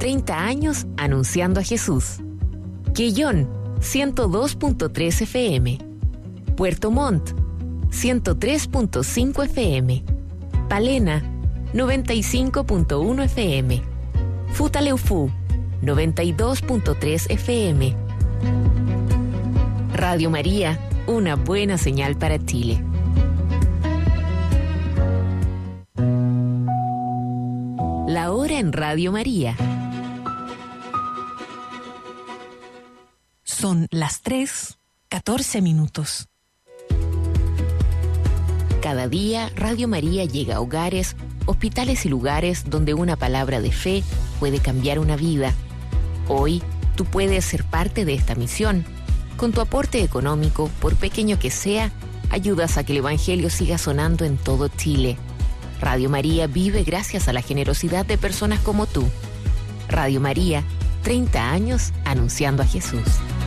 30 años anunciando a Jesús. Quellón, 102.3 FM. Puerto Montt, 103.5 FM. Palena, 95.1 FM. Futaleufú, 92.3 FM. Radio María, una buena señal para Chile. La hora en Radio María. Son las 3:14. Cada día, Radio María llega a hogares, hospitales y lugares donde una palabra de fe puede cambiar una vida. Hoy, tú puedes ser parte de esta misión. Con tu aporte económico, por pequeño que sea, ayudas a que el Evangelio siga sonando en todo Chile. Radio María vive gracias a la generosidad de personas como tú. Radio María, 30 años anunciando a Jesús.